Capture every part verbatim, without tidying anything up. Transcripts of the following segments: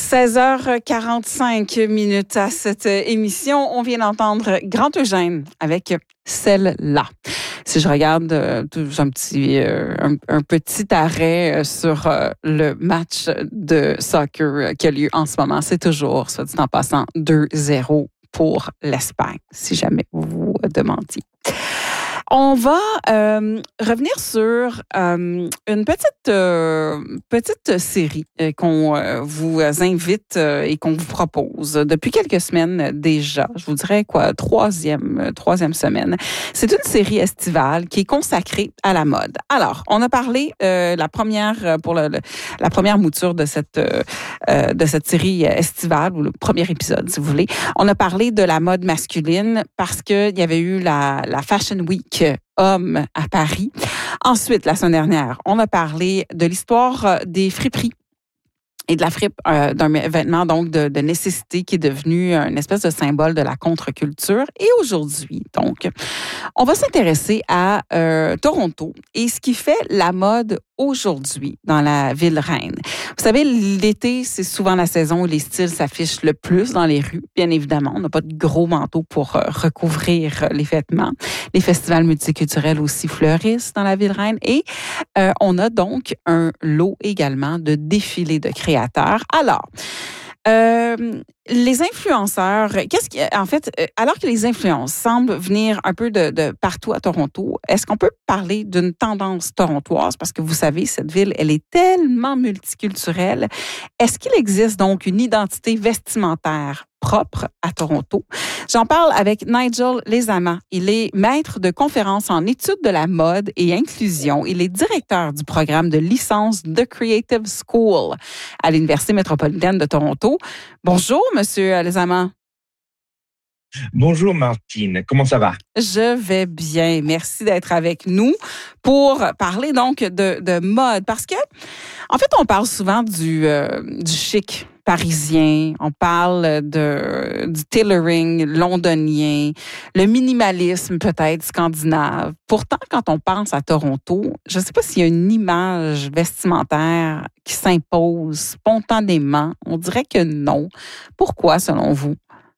seize heures quarante-cinq minutes à cette émission. On vient d'entendre Grand Eugène avec Celle-là. Si je regarde euh, un petit euh, un, un petit arrêt sur euh, le match de soccer qui a lieu en ce moment, c'est toujours, soit dit en passant, deux zéro pour l'Espagne, si jamais vous vous demandiez. On va euh, revenir sur euh, une petite euh, petite série euh, qu'on euh, vous invite euh, et qu'on vous propose depuis quelques semaines déjà. Je vous dirais quoi, troisième euh, troisième semaine. C'est une série estivale qui est consacrée à la mode. Alors, on a parlé euh, la première pour le, le, la première mouture de cette euh, de cette série estivale ou le premier épisode, si vous voulez. On a parlé de la mode masculine parce que il y avait eu la la Fashion Week Homme à Paris. Ensuite, la semaine dernière, on a parlé de l'histoire des friperies et de la fripe, euh, d'un vêtement donc de, de nécessité qui est devenu une espèce de symbole de la contre-culture. Et aujourd'hui, donc, on va s'intéresser à euh, Toronto et ce qui fait la mode aujourd'hui dans la ville reine. Vous savez, l'été, c'est souvent la saison où les styles s'affichent le plus dans les rues. Bien évidemment, on n'a pas de gros manteaux pour euh, recouvrir les vêtements. Les festivals multiculturels aussi fleurissent dans la ville reine. Et euh, on a donc un lot également de défilés de créateurs. Alors, Euh, les influenceurs, qu'est-ce qui, en fait, alors que les influences semblent venir un peu de, de partout à Toronto, est-ce qu'on peut parler d'une tendance torontoise? Parce que vous savez, cette ville, elle est tellement multiculturelle. Est-ce qu'il existe donc une identité vestimentaire propre à Toronto? J'en parle avec Nigel Lesamant. Il est maître de conférences en études de la mode et inclusion. Il est directeur du programme de licence The Creative School à l'Université métropolitaine de Toronto. Bonjour, Monsieur Lesamant. Bonjour Martine, comment ça va? Je vais bien, merci d'être avec nous pour parler donc de, de mode. Parce que, en fait, on parle souvent du, euh, du chic parisien, on parle de, du tailoring londonien, le minimalisme peut-être scandinave. Pourtant, quand on pense à Toronto, je ne sais pas s'il y a une image vestimentaire qui s'impose spontanément. On dirait que non. Pourquoi, selon vous?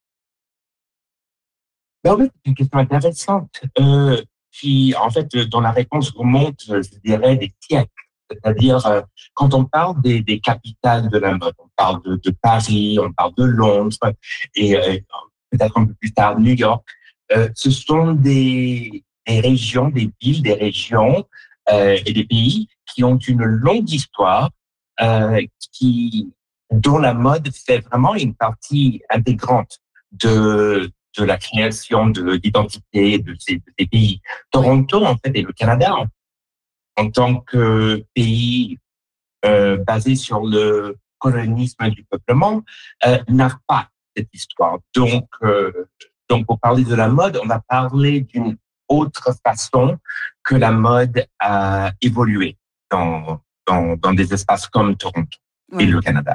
Ben, en fait, c'est une question intéressante euh, qui, en fait, dont la réponse remonte, je dirais, des siècles. C'est-à-dire, euh, quand on parle des, des capitales de la mode, on parle de, de Paris, on parle de Londres et euh, peut-être un peu plus tard New York, euh, ce sont des, des régions, des villes, des régions euh, et des pays qui ont une longue histoire, euh, qui, dont la mode fait vraiment une partie intégrante de de la création de l'identité de ces, de ces pays. Toronto, en fait, et le Canada, en, en tant que pays euh, basé sur le colonisme du peuplement, euh, n'a pas cette histoire. Donc, euh, donc, pour parler de la mode, on va parler d'une autre façon que la mode a évolué dans, dans, dans des espaces comme Toronto oui. et le Canada.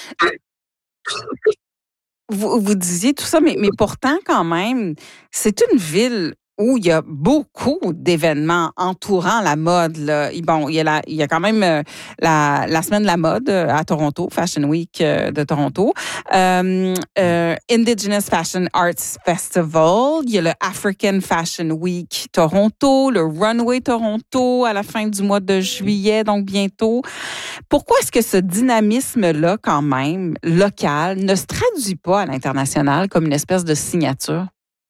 Vous, vous disiez tout ça, mais, mais pourtant, quand même, c'est une ville où il y a beaucoup d'événements entourant la mode. Là. Bon, il y a, la, il y a quand même euh, la, la semaine de la mode à Toronto, Fashion Week euh, de Toronto, euh, euh, Indigenous Fashion Arts Festival, il y a le African Fashion Week Toronto, le Runway Toronto à la fin du mois de juillet, donc bientôt. Pourquoi est-ce que ce dynamisme-là, quand même, local, ne se traduit pas à l'international comme une espèce de signature?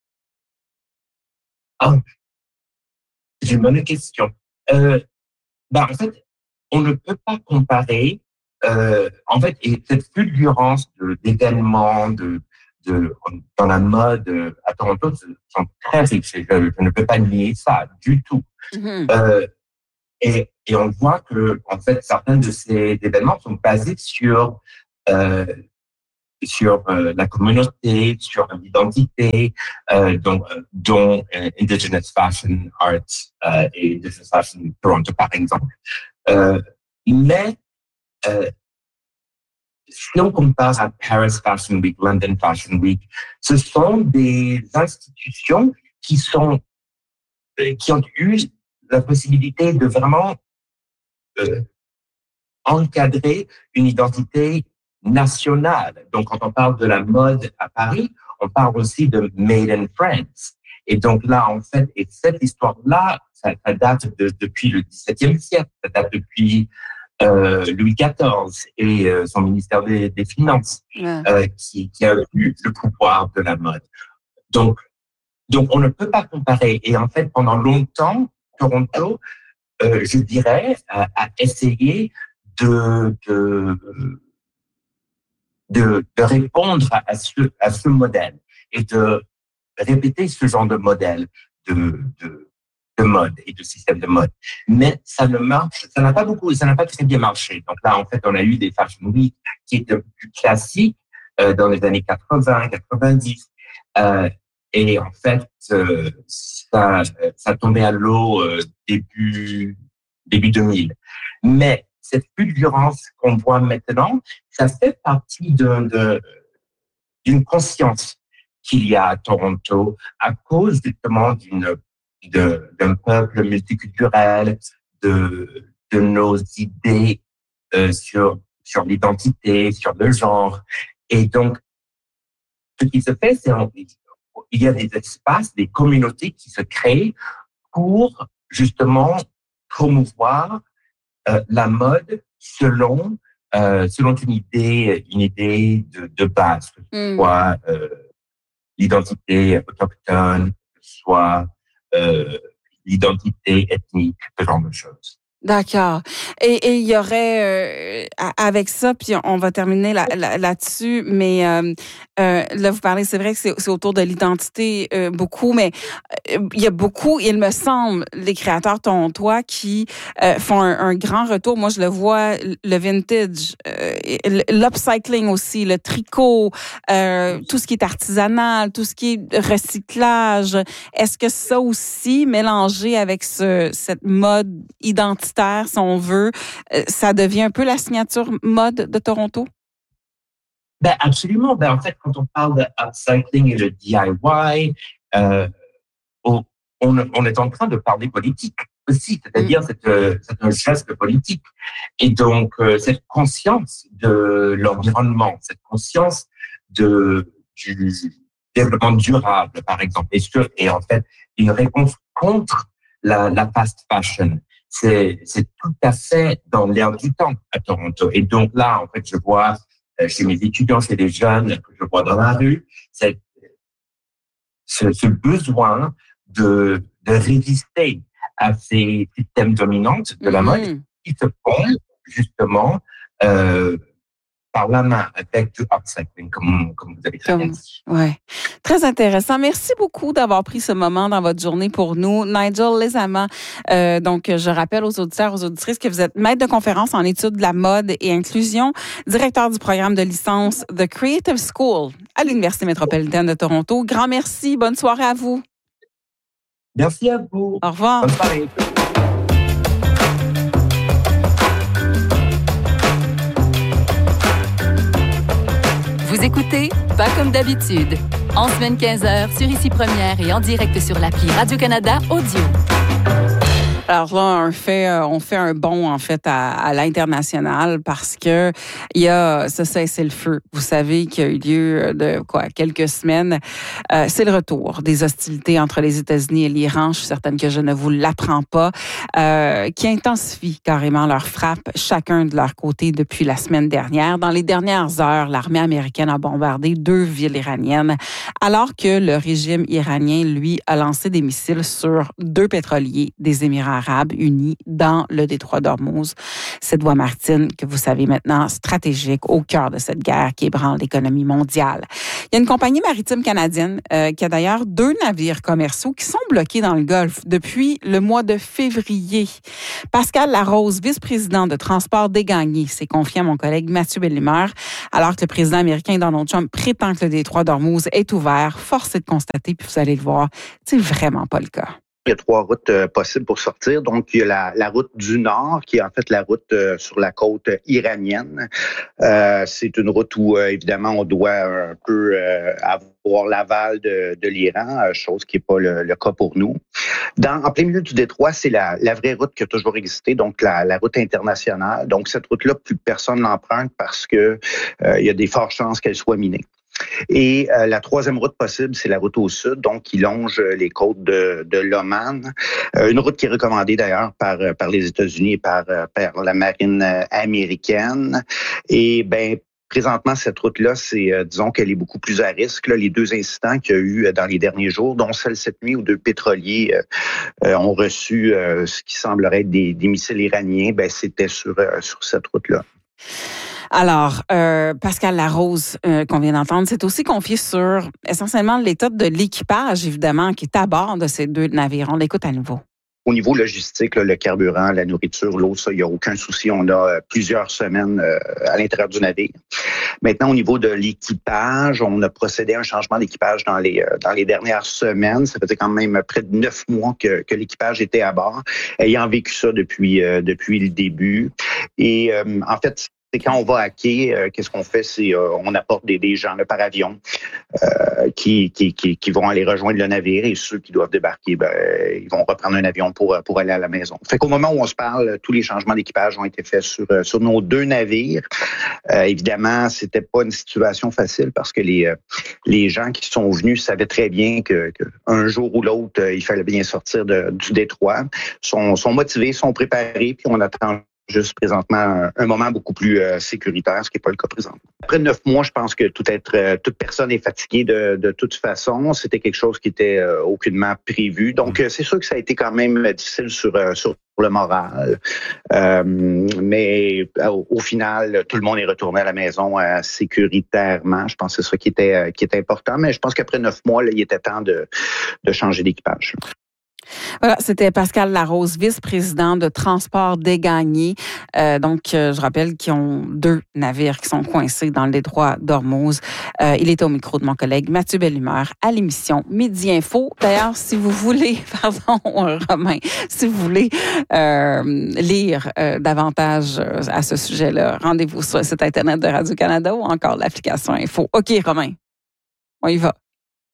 Ah, c'est une bonne question. Euh, bah, en fait, on ne peut pas comparer, euh, en fait, et cette fulgurance de, d'événements, de, de, dans la mode à Toronto, sont très riches. Je, je ne peux pas nier ça du tout. Mm-hmm. Euh, et, et on voit que, en fait, certains de ces événements sont basés sur, euh, sur euh, la communauté, sur l'identité, euh, dont, dont euh, Indigenous Fashion Arts euh, et Indigenous Fashion Toronto, par exemple. Euh, mais euh, si on compare à Paris Fashion Week, London Fashion Week, ce sont des institutions qui sont euh, qui ont eu la possibilité de vraiment euh, encadrer une identité nationale. Donc, quand on parle de la mode à Paris, on parle aussi de Made in France. Et donc là, en fait, et cette histoire-là, ça, ça date de, depuis le dix-septième siècle, ça date depuis euh, Louis quatorze et euh, son ministère des, des Finances, ouais. euh, qui, qui a eu le pouvoir de la mode. Donc, donc, on ne peut pas comparer. Et en fait, pendant longtemps, Toronto, euh, je dirais, a, a essayé de, de, de, de répondre à ce, à ce modèle et de répéter ce genre de modèle de, de, de mode et de système de mode. Mais ça ne marche, ça n'a pas beaucoup, ça n'a pas très bien marché. Donc là, en fait, on a eu des fashion week qui étaient plus classiques euh, dans les années quatre-vingts, quatre-vingt-dix. Euh, et en fait, euh, ça, ça tombait à l'eau euh, début, début deux mille. Mais cette fulgurance qu'on voit maintenant, ça fait partie de, de, d'une conscience qu'il y a à Toronto à cause justement d'une, de, d'un peuple multiculturel, de, de nos idées euh, sur, sur l'identité, sur le genre. Et donc, ce qui se fait, c'est il y a des espaces, des communautés qui se créent pour justement promouvoir euh, la mode selon euh, selon une idée une idée de, de base, que ce soit euh, l'identité autochtone, que ce soit euh, l'identité ethnique, ce genre de choses. D'accord. Et il y aurait, euh, avec ça, puis on va terminer là, là, là-dessus, mais euh, euh, là, vous parlez, c'est vrai que c'est, c'est autour de l'identité euh, beaucoup, mais il euh, y a beaucoup, il me semble, les créateurs torontois qui euh, font un, un grand retour. Moi, je le vois, le vintage, euh, l'upcycling aussi, le tricot, euh, tout ce qui est artisanal, tout ce qui est recyclage. Est-ce que ça aussi, mélangé avec ce, cette mode identitaire, si on veut, ça devient un peu la signature mode de Toronto? Ben absolument. Ben en fait, quand on parle de upcycling et de D I Y, euh, on, on est en train de parler politique aussi, c'est-à-dire mm. c'est, euh, c'est un geste politique. Et donc, euh, cette conscience de l'environnement, cette conscience de, du développement durable, par exemple, et, ce, et en fait, une réponse contre la, la fast fashion. C'est, c'est tout à fait dans l'air du temps à Toronto. Et donc là, en fait, je vois euh, chez mes étudiants, chez les jeunes que je vois dans la rue, c'est ce, ce besoin de, de résister à ces systèmes dominants de la mode mm-hmm. qui se font justement euh, par la main avec du upcycling, comme, comme vous avez très bien dit. Ouais. Très intéressant. Merci beaucoup d'avoir pris ce moment dans votre journée pour nous. Nigel Lezama, euh, donc je rappelle aux auditeurs, aux auditrices que vous êtes maître de conférence en études de la mode et inclusion, directeur du programme de licence The Creative School à l'Université métropolitaine de Toronto. Grand merci. Bonne soirée à vous. Merci à vous. Au revoir. Bonne soirée. Vous écoutez Pas comme d'habitude, en semaine quinze heures sur Ici Première et en direct sur l'appli Radio-Canada Audio. Alors là, on fait, on fait un bond, en fait, à, à l'international parce que il y a ce cessez-le-feu. Vous savez qu'il y a eu lieu de, quoi, quelques semaines. Euh, c'est le retour des hostilités entre les États-Unis et l'Iran. Je suis certaine que je ne vous l'apprends pas. Euh, qui intensifient carrément leurs frappes, chacun de leur côté depuis la semaine dernière. Dans les dernières heures, l'armée américaine a bombardé deux villes iraniennes, alors que le régime iranien, lui, a lancé des missiles sur deux pétroliers des Émirats arabes unis dans le détroit d'Ormuz. Cette voie maritime que vous savez maintenant stratégique au cœur de cette guerre qui ébranle l'économie mondiale. Il y a une compagnie maritime canadienne euh, qui a d'ailleurs deux navires commerciaux qui sont bloqués dans le Golfe depuis le mois de février. Pascal Larose, vice-président de Transport des Gagnés, s'est confié à mon collègue Mathieu Bellemare, alors que le président américain Donald Trump prétend que le détroit d'Ormuz est ouvert. Force est de constater, puis vous allez le voir, c'est vraiment pas le cas. Il y a trois routes euh, possibles pour sortir. Donc, il y a la, la route du Nord, qui est en fait la route euh, sur la côte iranienne. Euh, c'est une route où, euh, évidemment, on doit un peu euh, avoir l'aval de, de l'Iran, euh, chose qui n'est pas le, le cas pour nous. Dans, en plein milieu du détroit, c'est la, la vraie route qui a toujours existé, donc la, la route internationale. Donc, cette route-là, plus personne l'emprunte parce que euh, il y a des fortes chances qu'elle soit minée. Et euh, la troisième route possible, c'est la route au sud, donc qui longe les côtes de, de l'Oman. Euh, une route qui est recommandée d'ailleurs par, par les États-Unis et par, par la marine américaine. Et ben présentement, cette route-là, c'est, euh, disons qu'elle est beaucoup plus à risque. Là, les deux incidents qu'il y a eu dans les derniers jours, dont celle cette nuit où deux pétroliers euh, euh, ont reçu euh, ce qui semblerait être des, des missiles iraniens, ben c'était sur, euh, sur cette route-là. Alors, euh, Pascal Larose, euh, qu'on vient d'entendre, c'est aussi confié sur essentiellement l'état de l'équipage, évidemment, qui est à bord de ces deux navires. On l'écoute à nouveau. Au niveau logistique, là, le carburant, la nourriture, l'eau, ça, il n'y a aucun souci. On a plusieurs semaines euh, à l'intérieur du navire. Maintenant, au niveau de l'équipage, on a procédé à un changement d'équipage dans les euh, dans les dernières semaines. Ça faisait quand même près de neuf mois que, que l'équipage était à bord, ayant vécu ça depuis euh, depuis le début. Et euh, en fait, c'est quand on va à quai, euh, qu'est-ce qu'on fait? C'est euh, on apporte des, des gens là, par avion euh, qui, qui, qui, qui vont aller rejoindre le navire et ceux qui doivent débarquer, ben, ils vont reprendre un avion pour, pour aller à la maison. Fait qu'au moment où on se parle, tous les changements d'équipage ont été faits sur, sur nos deux navires. Euh, évidemment, c'était pas une situation facile parce que les, euh, les gens qui sont venus savaient très bien que, que un jour ou l'autre, euh, il fallait bien sortir de, du détroit. Sont, sont motivés, sont préparés, puis on attend juste présentement un, un moment beaucoup plus euh, sécuritaire, ce qui n'est pas le cas présent. Après neuf mois, je pense que tout être, euh, toute personne est fatiguée de, de toute façon. C'était quelque chose qui était euh, aucunement prévu. Donc, euh, c'est sûr que ça a été quand même difficile sur, euh, sur le moral. Euh, mais au, au final, tout le monde est retourné à la maison euh, sécuritairement. Je pense que c'est ça qui était, euh, qui était important. Mais je pense qu'après neuf mois, là, il était temps de, de changer d'équipage. Voilà, c'était Pascal Larose, vice-président de Transport des Gagnés. Euh, donc, euh, je rappelle qu'ils ont deux navires qui sont coincés dans le détroit d'Ormuz. Euh, il était au micro de mon collègue Mathieu Bellumeur à l'émission Midi Info. D'ailleurs, si vous voulez, pardon, Romain, si vous voulez euh, lire euh, davantage à ce sujet-là, rendez-vous sur le site Internet de Radio-Canada ou encore l'application Info. OK, Romain, on y va.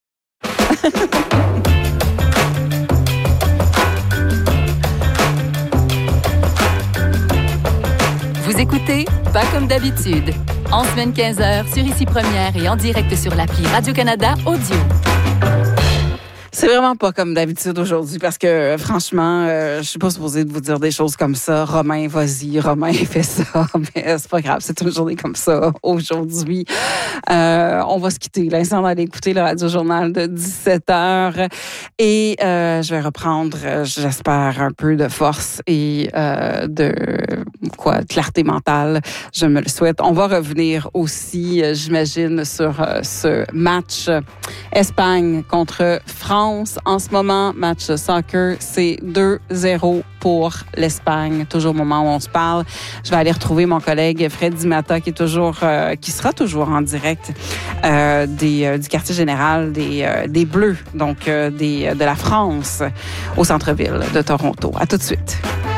Vous écoutez Pas comme d'habitude, en semaine quinze heures sur Ici Première et en direct sur l'appli Radio-Canada Audio. C'est vraiment pas comme d'habitude aujourd'hui parce que franchement, euh, je suis pas supposée de vous dire des choses comme ça. Romain, vas-y, Romain, fais ça. Mais c'est pas grave, c'est une journée comme ça aujourd'hui. Euh, on va se quitter. L'instant d'aller écouter le Radio-Journal de dix-sept heures et euh, je vais reprendre, j'espère, un peu de force et euh, de quoi, clarté mentale. Je me le souhaite. On va revenir aussi, j'imagine, sur euh, ce match Espagne contre France. En ce moment, match de soccer, c'est deux zéro pour l'Espagne, toujours au moment où on se parle. Je vais aller retrouver mon collègue Freddy Mata, qui est toujours, euh, qui sera toujours en direct euh, des, euh, du quartier général des, euh, des Bleus, donc euh, des, de la France, au centre-ville de Toronto. À tout de suite.